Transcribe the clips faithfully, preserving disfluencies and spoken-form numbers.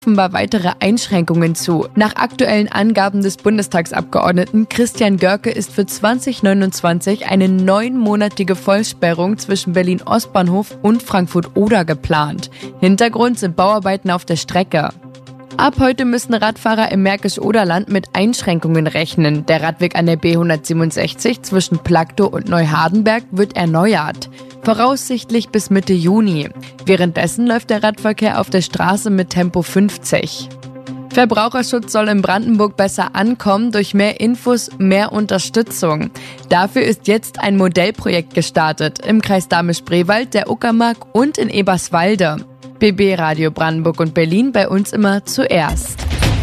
offenbar weitere Einschränkungen zu. Nach aktuellen Angaben des Bundestagsabgeordneten Christian Görke ist für zwanzig neunundzwanzig eine neunmonatige Vollsperrung zwischen Berlin-Ostbahnhof und Frankfurt-Oder geplant. Hintergrund sind Bauarbeiten auf der Strecke. Ab heute müssen Radfahrer im Märkisch-Oderland mit Einschränkungen rechnen. Der Radweg an der B hundertsiebenundsechzig zwischen Plagtow und Neuhardenberg wird erneuert. Voraussichtlich bis Mitte Juni. Währenddessen läuft der Radverkehr auf der Straße mit Tempo fünfzig. Verbraucherschutz soll in Brandenburg besser ankommen durch mehr Infos, mehr Unterstützung. Dafür ist jetzt ein Modellprojekt gestartet im Kreis Dahme-Spreewald, der Uckermark und in Eberswalde. B B Radio Brandenburg und Berlin bei uns immer zuerst.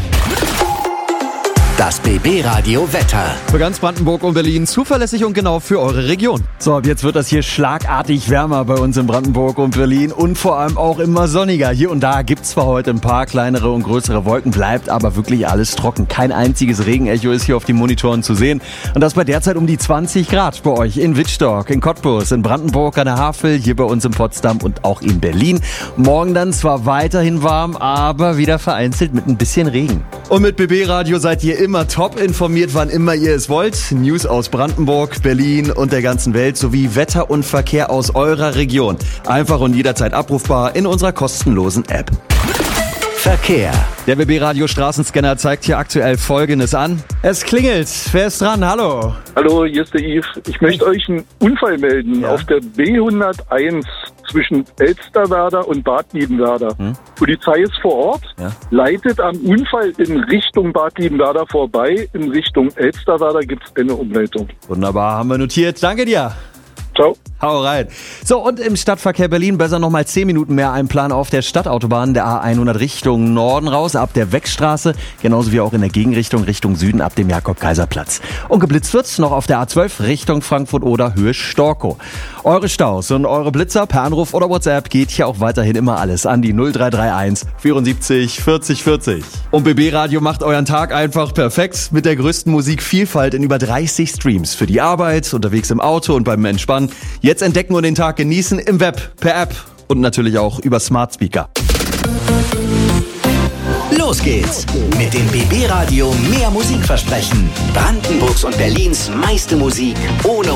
Das B B Radio Wetter. Für ganz Brandenburg und Berlin zuverlässig und genau für eure Region. So, ab jetzt wird das hier schlagartig wärmer bei uns in Brandenburg und Berlin und vor allem auch immer sonniger. Hier und da gibt's zwar heute ein paar kleinere und größere Wolken, bleibt aber wirklich alles trocken. Kein einziges Regenecho ist hier auf den Monitoren zu sehen. Und das bei derzeit um die zwanzig Grad bei euch in Wittstock, in Cottbus, in Brandenburg an der Havel, hier bei uns in Potsdam und auch in Berlin. Morgen dann zwar weiterhin warm, aber wieder vereinzelt mit ein bisschen Regen. Und mit B B Radio seid ihr immer top informiert, wann immer ihr es wollt. News aus Brandenburg, Berlin und der ganzen Welt sowie Wetter und Verkehr aus eurer Region. Einfach und jederzeit abrufbar in unserer kostenlosen App. Verkehr. Der B B Radio Straßenscanner zeigt hier aktuell Folgendes an. Es klingelt. Wer ist dran? Hallo. Hallo, hier ist der Yves. Ich möchte euch einen Unfall melden Ja. auf der B hunderteins zwischen Elsterwerda und Bad Liebenwerda. Hm? Polizei ist vor Ort, Ja. leitet am Unfall in Richtung Bad Liebenwerda vorbei. In Richtung Elsterwerda gibt es eine Umleitung. Wunderbar, haben wir notiert. Danke dir. Ciao. Hau rein. So, und im Stadtverkehr Berlin besser nochmal zehn Minuten mehr einplanen auf der Stadtautobahn der A hundert Richtung Norden raus, ab der Wegstraße, genauso wie auch in der Gegenrichtung Richtung Süden ab dem Jakob-Kaiser-Platz. Und geblitzt wird's noch auf der A zwölf Richtung Frankfurt oder Höhe Storkow. Eure Staus und eure Blitzer per Anruf oder WhatsApp geht hier auch weiterhin immer alles an die null drei drei eins vierundsiebzig vierzig vierzig. Und B B Radio macht euren Tag einfach perfekt mit der größten Musikvielfalt in über dreißig Streams. Für die Arbeit, unterwegs im Auto und beim Entspannen. Jetzt entdecken und den Tag genießen im Web, per App und natürlich auch über Smart Speaker. Los geht's mit dem B B Radio mehr Musikversprechen. Brandenburgs und Berlins meiste Musik ohne